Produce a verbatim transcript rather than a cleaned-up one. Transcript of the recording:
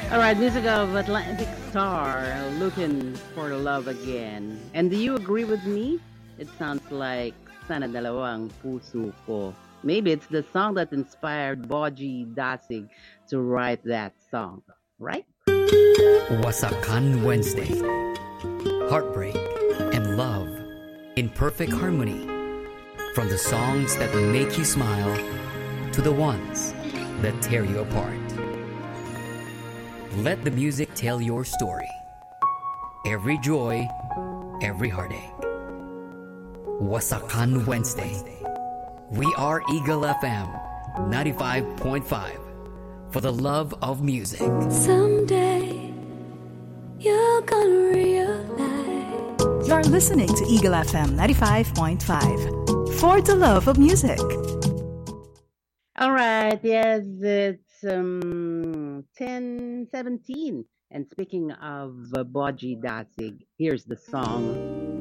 All right, music of Atlantic Star, Looking for the Love Again. And do you agree with me? It sounds like Sana Dalawang Puso Ko. Maybe it's the song that inspired Boji Dasig to write that song, right? Wasakan Wednesday. Heartbreak and love in perfect harmony. From the songs that make you smile to the ones that tear you apart. Let the music tell your story. Every joy, every heartache. Wasakan Wednesday. We are Eagle F M ninety-five point five for the love of music. Someday you're gonna realize. You're listening to Eagle F M ninety-five point five for the love of music. All right, yes, it's um, ten seventeen. And speaking of uh, Boji Dasig, here's the song